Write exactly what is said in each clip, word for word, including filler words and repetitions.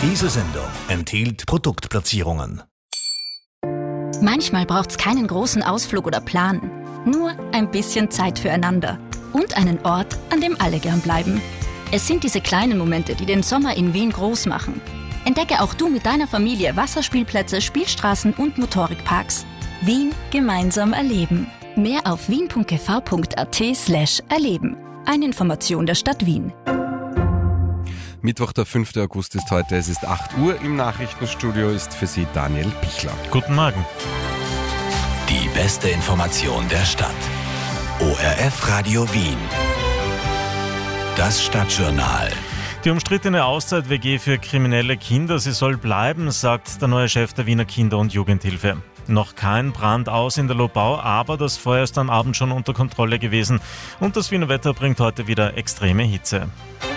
Diese Sendung enthielt Produktplatzierungen. Manchmal braucht's keinen großen Ausflug oder Plan. Nur ein bisschen Zeit füreinander. Und einen Ort, an dem alle gern bleiben. Es sind diese kleinen Momente, die den Sommer in Wien groß machen. Entdecke auch du mit deiner Familie Wasserspielplätze, Spielstraßen und Motorikparks. Wien gemeinsam erleben. Mehr auf wien.gv.at slash erleben. Eine Information der Stadt Wien. Mittwoch, der fünfter August ist heute, es ist acht Uhr. Im Nachrichtenstudio ist für Sie Daniel Pichler. Guten Morgen. Die beste Information der Stadt. O R F Radio Wien. Das Stadtjournal. Die umstrittene Auszeit-W G für kriminelle Kinder, sie soll bleiben, sagt der neue Chef der Wiener Kinder- und Jugendhilfe. Noch kein Brand aus in der Lobau, aber das Feuer ist am Abend schon unter Kontrolle gewesen. Und das Wiener Wetter bringt heute wieder extreme Hitze.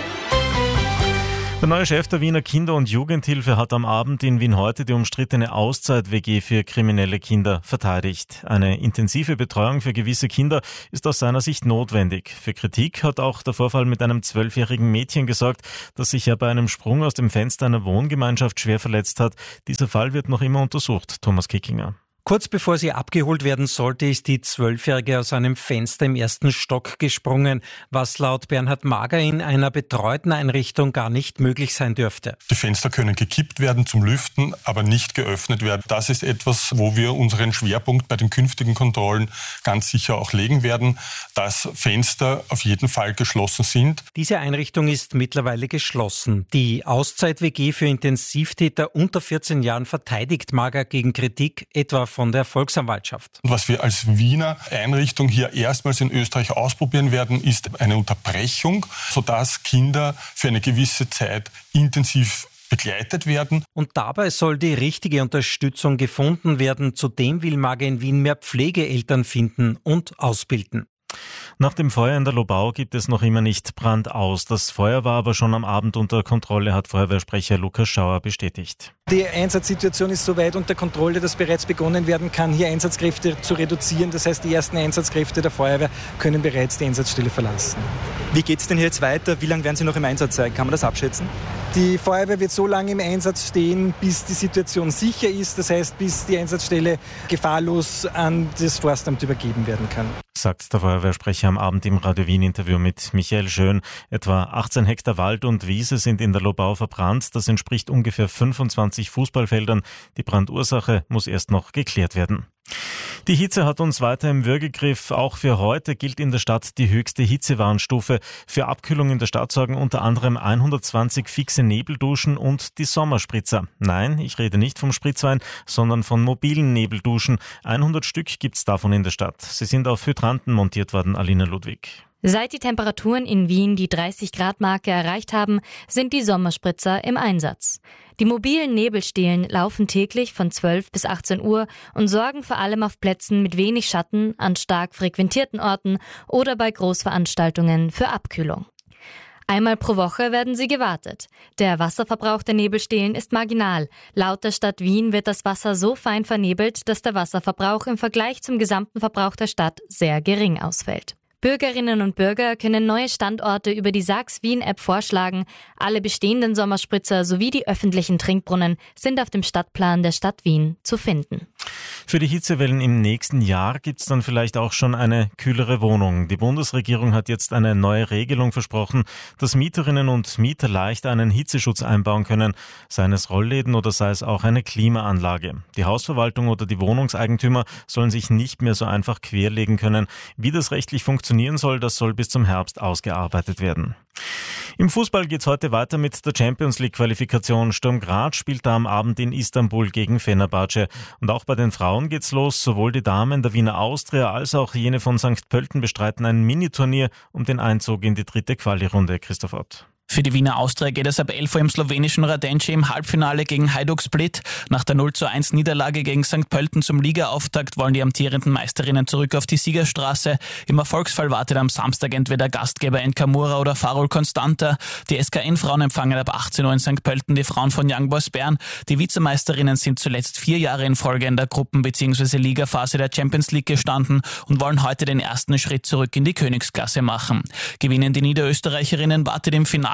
Der neue Chef der Wiener Kinder- und Jugendhilfe hat am Abend in Wien heute die umstrittene Auszeit-W G für kriminelle Kinder verteidigt. Eine intensive Betreuung für gewisse Kinder ist aus seiner Sicht notwendig. Für Kritik hat auch der Vorfall mit einem zwölfjährigen Mädchen gesorgt, das sich ja bei einem Sprung aus dem Fenster einer Wohngemeinschaft schwer verletzt hat. Dieser Fall wird noch immer untersucht. Thomas Kickinger. Kurz bevor sie abgeholt werden sollte, ist die Zwölfjährige aus einem Fenster im ersten Stock gesprungen, was laut Bernhard Mager in einer betreuten Einrichtung gar nicht möglich sein dürfte. Die Fenster können gekippt werden zum Lüften, aber nicht geöffnet werden. Das ist etwas, wo wir unseren Schwerpunkt bei den künftigen Kontrollen ganz sicher auch legen werden, dass Fenster auf jeden Fall geschlossen sind. Diese Einrichtung ist mittlerweile geschlossen. Die Auszeit-W G für Intensivtäter unter vierzehn Jahren verteidigt Mager gegen Kritik, etwa von der Volksanwaltschaft. Und was wir als Wiener Einrichtung hier erstmals in Österreich ausprobieren werden, ist eine Unterbrechung, sodass Kinder für eine gewisse Zeit intensiv begleitet werden. Und dabei soll die richtige Unterstützung gefunden werden. Zudem will Mager in Wien mehr Pflegeeltern finden und ausbilden. Nach dem Feuer in der Lobau gibt es noch immer nicht Brand aus. Das Feuer war aber schon am Abend unter Kontrolle, hat Feuerwehrsprecher Lukas Schauer bestätigt. Die Einsatzsituation ist so weit unter Kontrolle, dass bereits begonnen werden kann, hier Einsatzkräfte zu reduzieren. Das heißt, die ersten Einsatzkräfte der Feuerwehr können bereits die Einsatzstelle verlassen. Wie geht es denn jetzt weiter? Wie lange werden Sie noch im Einsatz sein? Kann man das abschätzen? Die Feuerwehr wird so lange im Einsatz stehen, bis die Situation sicher ist. Das heißt, bis die Einsatzstelle gefahrlos an das Forstamt übergeben werden kann. Sagt der Feuerwehrsprecher am Abend im Radio Wien-Interview mit Michael Schön. Etwa achtzehn Hektar Wald und Wiese sind in der Lobau verbrannt. Das entspricht ungefähr fünfundzwanzig Fußballfeldern. Die Brandursache muss erst noch geklärt werden. Die Hitze hat uns weiter im Würgegriff. Auch für heute gilt in der Stadt die höchste Hitzewarnstufe. Für Abkühlung in der Stadt sorgen unter anderem hundertzwanzig fixe Nebelduschen und die Sommerspritzer. Nein, ich rede nicht vom Spritzwein, sondern von mobilen Nebelduschen. hundert Stück gibt's davon in der Stadt. Sie sind auf Hydranten montiert worden, Alina Ludwig. Seit die Temperaturen in Wien die dreißig Grad Marke erreicht haben, sind die Sommerspritzer im Einsatz. Die mobilen Nebelstelen laufen täglich von zwölf bis achtzehn Uhr und sorgen vor allem auf Plätzen mit wenig Schatten, an stark frequentierten Orten oder bei Großveranstaltungen für Abkühlung. Einmal pro Woche werden sie gewartet. Der Wasserverbrauch der Nebelstelen ist marginal. Laut der Stadt Wien wird das Wasser so fein vernebelt, dass der Wasserverbrauch im Vergleich zum gesamten Verbrauch der Stadt sehr gering ausfällt. Bürgerinnen und Bürger können neue Standorte über die Sachs-Wien-App vorschlagen. Alle bestehenden Sommerspritzer sowie die öffentlichen Trinkbrunnen sind auf dem Stadtplan der Stadt Wien zu finden. Für die Hitzewellen im nächsten Jahr gibt es dann vielleicht auch schon eine kühlere Wohnung. Die Bundesregierung hat jetzt eine neue Regelung versprochen, dass Mieterinnen und Mieter leicht einen Hitzeschutz einbauen können, seien es Rollläden oder sei es auch eine Klimaanlage. Die Hausverwaltung oder die Wohnungseigentümer sollen sich nicht mehr so einfach querlegen können. Wie das rechtlich funktionieren soll, das soll bis zum Herbst ausgearbeitet werden. Im Fußball geht's heute weiter mit der Champions-League-Qualifikation. Sturm Graz spielt da am Abend in Istanbul gegen Fenerbahce. Und auch bei den Frauen geht's los. Sowohl die Damen der Wiener Austria als auch jene von Sankt Pölten bestreiten ein Miniturnier um den Einzug in die dritte Quali-Runde. Christoph Ott. Für die Wiener Austria geht es ab elf Uhr im slowenischen Radenci im Halbfinale gegen Hajduk Split. Nach der null zu eins Niederlage gegen Sankt Pölten zum Ligaauftakt wollen die amtierenden Meisterinnen zurück auf die Siegerstraße. Im Erfolgsfall wartet am Samstag entweder Gastgeber N K Mura oder Farol Constanta. Die S K N-Frauen empfangen ab achtzehn Uhr in Sankt Pölten die Frauen von Young Boys Bern. Die Vizemeisterinnen sind zuletzt vier Jahre in Folge in der Gruppen- bzw. Ligaphase der Champions League gestanden und wollen heute den ersten Schritt zurück in die Königsklasse machen. Gewinnen die Niederösterreicherinnen, wartet im Finale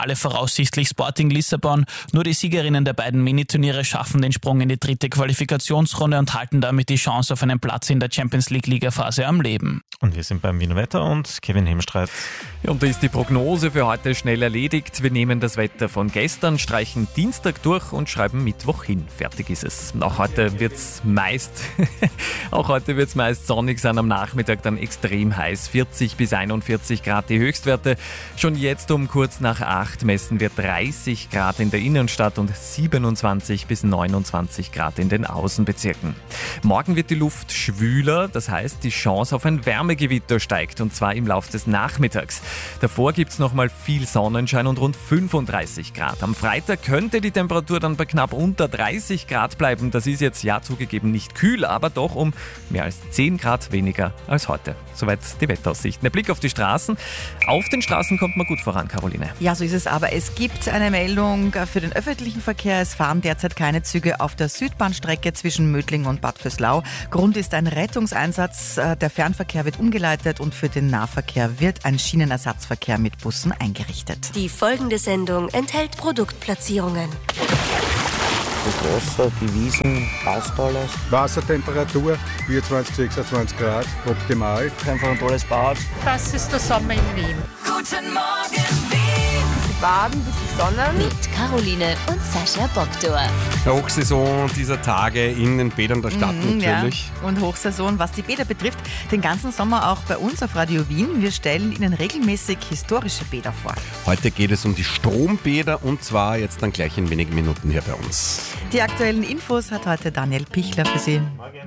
Finale voraussichtlich Sporting Lissabon. Nur die Siegerinnen der beiden Miniturniere schaffen den Sprung in die dritte Qualifikationsrunde und halten damit die Chance auf einen Platz in der Champions League Ligaphase am Leben. Und wir sind beim Wiener Wetter und Kevin Hemstreit. Ja, und da ist die Prognose für heute schnell erledigt. Wir nehmen das Wetter von gestern, streichen Dienstag durch und schreiben Mittwoch hin. Fertig ist es. Auch heute wird es meist, auch heute wird's meist sonnig sein, am Nachmittag dann extrem heiß. vierzig bis einundvierzig Grad die Höchstwerte. Schon jetzt um kurz nach acht messen wir dreißig Grad in der Innenstadt und siebenundzwanzig bis neunundzwanzig Grad in den Außenbezirken. Morgen wird die Luft schwüler, das heißt, die Chance auf ein Wärmegewitter steigt, und zwar im Laufe des Nachmittags. Davor gibt es nochmal viel Sonnenschein und rund fünfunddreißig Grad. Am Freitag könnte die Temperatur dann bei knapp unter dreißig Grad bleiben. Das ist jetzt ja zugegeben nicht kühl, aber doch um mehr als zehn Grad weniger als heute. Soweit die Wetteraussichten. Der Blick auf die Straßen. Auf den Straßen kommt man gut voran, Caroline. Ja, so ist es, aber es gibt eine Meldung für den öffentlichen Verkehr. Es fahren derzeit keine Züge auf der Südbahnstrecke zwischen Mödling und Bad Vöslau. Grund ist ein Rettungseinsatz. Der Fernverkehr wird umgeleitet und für den Nahverkehr wird ein Schienenersatzverkehr mit Bussen eingerichtet. Die folgende Sendung enthält Produktplatzierungen. Das Wasser, die Wiesen, passt alles. Wassertemperatur vierundzwanzig, sechsundzwanzig Grad, optimal. Einfach ein tolles Bad. Das ist der Sommer in Wien. Guten Morgen, Wien! Baden, bisschen Sonne. Mit Caroline und Sascha Boktor. Hochsaison dieser Tage in den Bädern der Stadt Mhm, natürlich. Ja. Und Hochsaison, was die Bäder betrifft, den ganzen Sommer auch bei uns auf Radio Wien. Wir stellen Ihnen regelmäßig historische Bäder vor. Heute geht es um die Strombäder und zwar jetzt dann gleich in wenigen Minuten hier bei uns. Die aktuellen Infos hat heute Daniel Pichler für Sie.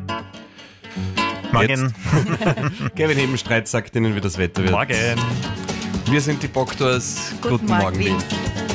Morgen. Kevin Hebenstreit sagt Ihnen, wie das Wetter wird. Morgen. Wir sind die Boktors. Guten, Guten Morgen, Morgen, Wien. Wien.